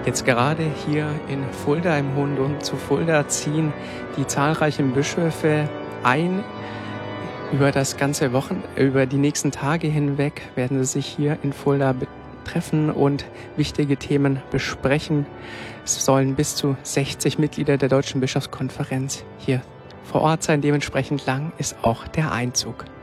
Jetzt gerade hier in Fulda im Hohen Dom zu Fulda ziehen die zahlreichen Bischöfe ein. Über die nächsten Tage hinweg werden sie sich hier in Fulda treffen und wichtige Themen besprechen. Es sollen bis zu 60 Mitglieder der Deutschen Bischofskonferenz hier vor Ort sein. Dementsprechend lang ist auch der Einzug.